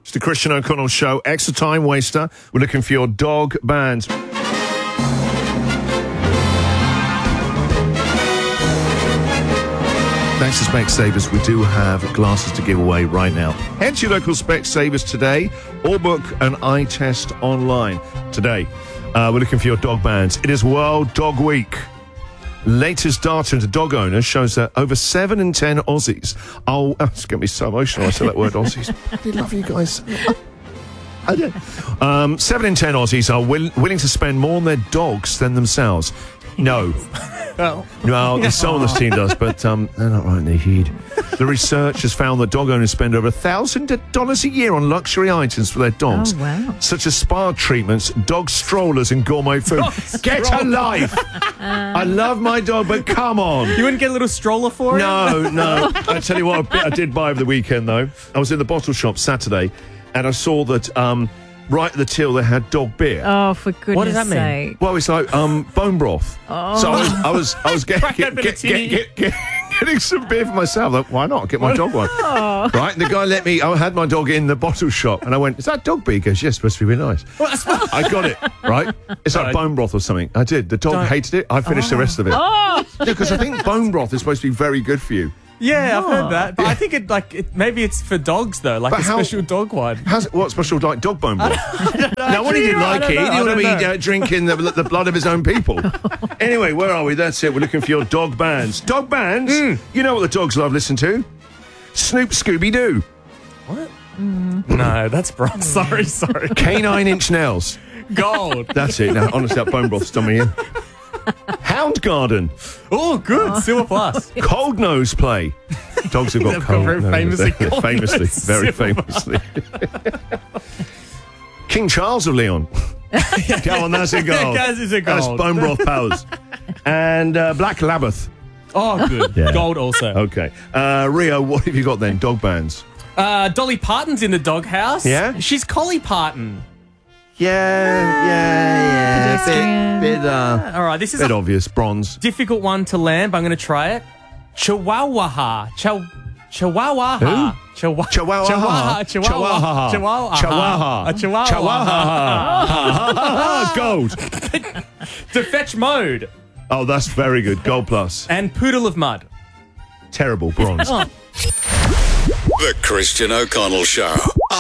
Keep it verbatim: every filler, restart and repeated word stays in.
It's the Christian O'Connell Show. Extra time waster. We're looking for your dog bands. Thanks to Specsavers, we do have glasses to give away right now. Head to your local Specsavers today or book an eye test online. Today, uh, we're looking for your dog bands. It is World Dog Week. Latest data into dog owners shows that over seven in ten Aussies. Oh, it's going to be so emotional. I say that word, Aussies. I love you guys. I do. Um, seven in ten Aussies are will- willing to spend more on their dogs than themselves. No. Oh. No, the Soulless team does, but um, they're not right in their head. The research has found that dog owners spend over one thousand dollars a year on luxury items for their dogs. Oh, wow. Such as spa treatments, dog strollers and gourmet food. Dog Get a strollers. life! I love my dog, but come on. You wouldn't get a little stroller for it? No, no. I tell you what, a bit I did buy over the weekend, though. I was in the bottle shop Saturday, and I saw that um, right at the till they had dog beer. Oh, for goodness What does that mean? sake. Well, it's like um, bone broth. Oh. So I was, I was, I was get, Crack get, that bit of get, tea. get, get, get, getting some beer for myself. Like, why not? Get my dog one. Oh. Right? And the guy let me. I had my dog in the bottle shop, and I went, "Is that dog beer?" He goes, "Yes, supposed to be really nice." I got it. Right? It's like Right. bone broth or something. I did. The dog Don't- hated it. I finished the rest of it. Oh, Because I think bone broth is supposed to be very good for you. Yeah, I've Oh. heard that. But I think it like it, maybe it's for dogs though, like But a how- special dog one. How's it, what special like dog bone broth? No, what he didn't I like don't it. know, He I didn't want to don't be know. uh, drinking the, the blood of his own people. Anyway, where are we? That's it. We're looking for your dog bands. Dog bands? You know what the dogs love listen to? Snoop Scooby-Doo. No, that's bronze. Sorry, sorry. Canine Inch Nails. Gold. That's it. Now, honestly, that bone broth's done me in. Hound Garden. Oh, good. Silver plus. Cold Nose Play. Dogs have got They've got cold very nose. famously Yeah, cold famously, nose. very Silver. famously. King Charles of Leon. Go on, that's a gold. That is a That's gold. bone broth powers. And uh, Black Labbath. Oh, good. Yeah. Gold also. Okay. Uh, Rio, what have you got then? Dog bands. Uh, Dolly Parton's in the doghouse. Yeah? She's Collie Parton. Yeah, yeah, Pedestrian. Bit, bit, uh, All right, this is bit a obvious. Bronze. difficult one to land, but I'm going to try it. Chihuahua. Chow. Chihuahua. Who? Chihuahua. Chihuahua. Chihuahua. Chihuahua. Chihuahua. Chihuahua. A Chihuahua. Chihuahua. Gold. To fetch mode. Oh, that's very good. Gold plus. And Poodle of Mud. Terrible. Bronze. The Christian O'Connell Show.